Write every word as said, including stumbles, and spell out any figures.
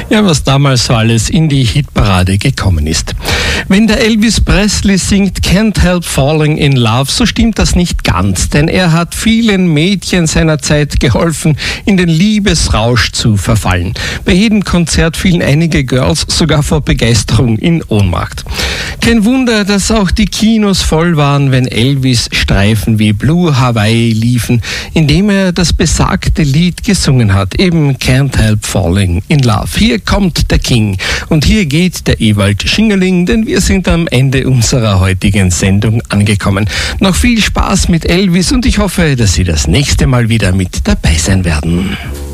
Ja, was damals so alles in die Hitparade gekommen ist. Wenn der Elvis Presley singt Can't Help Falling in Love, so stimmt das nicht ganz, denn er hat vielen Mädchen seiner Zeit geholfen, in den Liebesrausch zu verfallen. Bei jedem Konzert fielen einige Girls sogar vor Begeisterung in Ohnmacht. Kein Wunder, dass auch die Kinos voll waren, wenn Elvis Streifen wie Blue Hawaii liefen, indem er das besagte Lied gesungen hat, eben Can't Help Falling in Love. Hier kommt der King und hier geht der Ewald Schingerling, denn wir sind am Ende unserer heutigen Sendung angekommen. Noch viel Spaß mit Elvis und ich hoffe, dass Sie das nächste Mal wieder mit dabei sein werden.